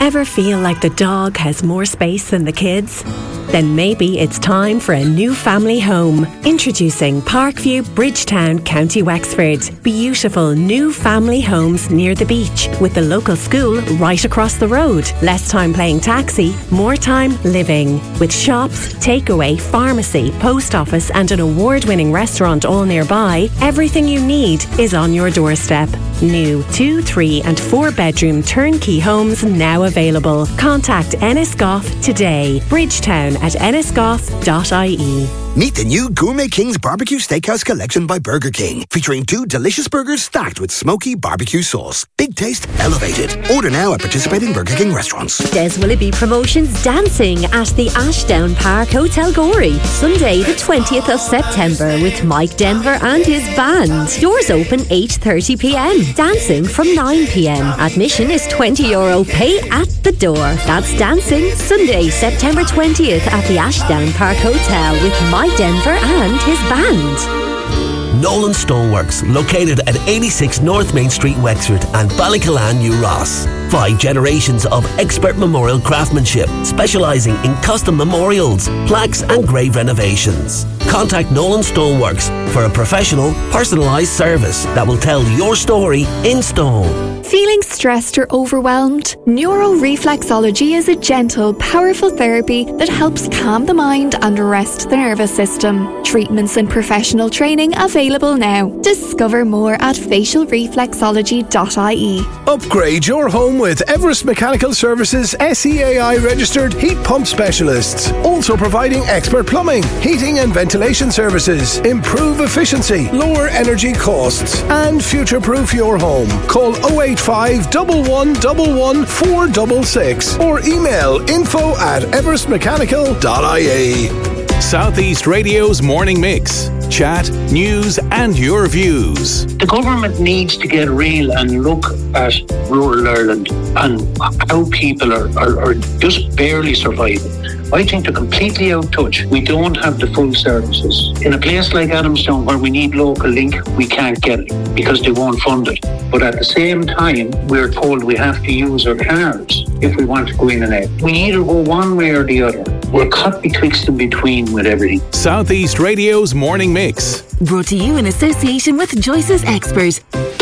Ever feel like the dog has more space than the kids? Then maybe it's time for a new family home. Introducing Parkview, Bridgetown, County Wexford. Beautiful new family homes near the beach with the local school right across the road. Less time playing taxi, more time living. With shops, takeaway, pharmacy, post office and an award-winning restaurant all nearby, everything you need is on your doorstep. New 2, 3 and 4 bedroom turnkey homes now available. Contact Ennisgoff today. Bridgetown at ennisgoff.ie. Meet the new Gourmet King's Barbecue Steakhouse Collection by Burger King, featuring 2 delicious burgers stacked with smoky barbecue sauce. Big taste, elevated. Order now at participating Burger King restaurants. Des Willoughby Promotions dancing at the Ashdown Park Hotel Gorey, Sunday the 20th of September with Mike Denver and his band. Doors open 8:30pm. Dancing from 9pm. Admission is €20. Pay at the door. That's dancing Sunday, September 20th at the Ashdown Park Hotel with Mike Denver and his band. Nolan Stoneworks, located at 86 North Main Street, Wexford and Ballycallan, New Ross. 5 generations of expert memorial craftsmanship, specialising in custom memorials, plaques and grave renovations. Contact Nolan Stoneworks for a professional, personalised service that will tell your story in stone. Feeling stressed or overwhelmed? Neuroreflexology is a gentle, powerful therapy that helps calm the mind and rest the nervous system. Treatments and professional training available now. Discover more at facialreflexology.ie. Upgrade your home with Everest Mechanical Services SEAI registered heat pump specialists. Also providing expert plumbing, heating and ventilation services. Improve efficiency, lower energy costs and future-proof your home. Call 085 1111 466 or email info@everestmechanical.ie. South East Radio's Morning Mix. Chat, news and your views. The government needs to get real and look at rural Ireland and how people are just barely surviving. I think they're completely out of touch. We don't have the full services. In a place like Adamstown where we need local link, we can't get it because they won't fund it. But at the same time, we're told we have to use our cars if we want to go in and out. We either go one way or the other. We're cut betwixt and between with everything. South East Radio's Morning Mix. Brought to you in association with Joyce's Expert.